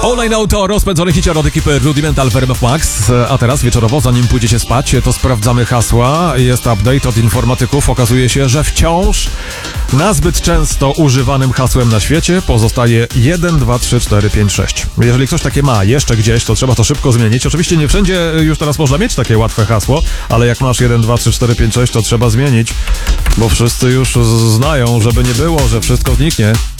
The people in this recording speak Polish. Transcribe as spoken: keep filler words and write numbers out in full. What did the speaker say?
All I Know to rozpędzony hicior od ekipy Rudimental w R M F Max. A teraz wieczorowo, zanim pójdziecie spać, to sprawdzamy hasła. Jest update od informatyków. Okazuje się, że wciąż nazbyt często używanym hasłem na świecie pozostaje jeden, dwa, trzy, cztery, pięć, sześć. Jeżeli ktoś takie ma jeszcze gdzieś, to trzeba to szybko zmienić. Oczywiście nie wszędzie już teraz można mieć takie łatwe hasło, ale jak masz jeden, dwa, trzy, cztery, pięć, sześć, to trzeba zmienić, bo wszyscy już znają, żeby nie było, że wszystko zniknie.